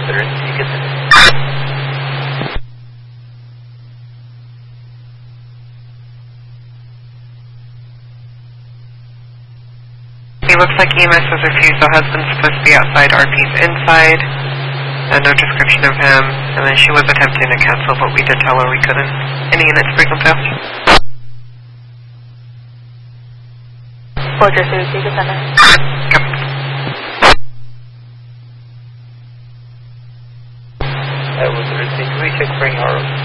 It looks like EMS was refused. The husband's supposed to be outside, RP's inside. No description of him. And then she was attempting to cancel, but we did tell her we couldn't. Any units frequent fail? Roger, so we take the center. Yep. That was the receipt. We check bring our